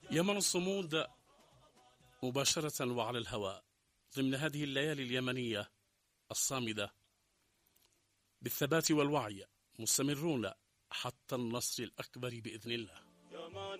يمن الصمود مباشرة وعلى الهواء ضمن هذه الليالي اليمنية الصامدة، بالثبات والوعي مستمرون حتى النصر الأكبر بإذن الله.